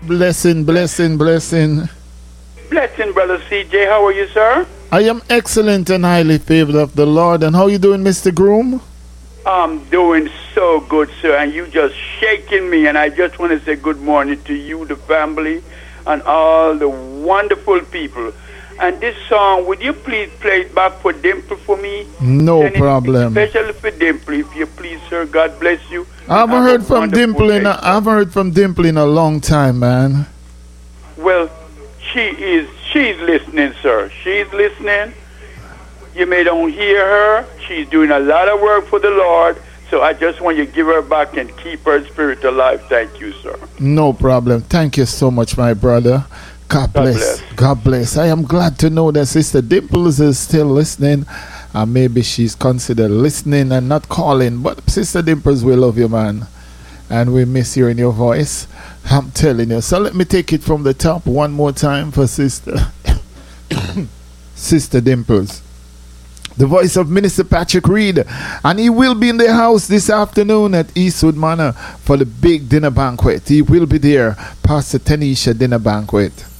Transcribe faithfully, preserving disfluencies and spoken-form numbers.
Blessing, blessing, blessing. Blessing, Brother C J. How are you, sir? I am excellent and highly favored of the Lord. And how you doing, Mister Groom? I'm doing so good, sir. And you just shaking me. And I just want to say good morning to you, the family, and all the wonderful people. And this song, would you please play it back for Dimple for me? No Send it problem. Especially for Dimple, if you please, sir. God bless you. I haven't Have heard a from wonderful Dimple in day, a, sir. I haven't heard from Dimple in a long time, man. Well, she is, she's listening, sir. She's listening. You may don't hear her. She's doing a lot of work for the Lord. So I just want you to give her back and keep her spirit alive. Thank you, sir. No problem. Thank you so much, my brother. God bless. bless. God bless. I am glad to know that Sister Dimples is still listening. And maybe she's considered listening and not calling. But Sister Dimples, we love you, man. And we miss hearing your voice. I'm telling you. So let me take it from the top one more time for Sister Sister Dimples. The voice of Minister Patrick Reed. And he will be in the house this afternoon at Eastwood Manor for the big dinner banquet. He will be there. Pastor Tanisha dinner banquet.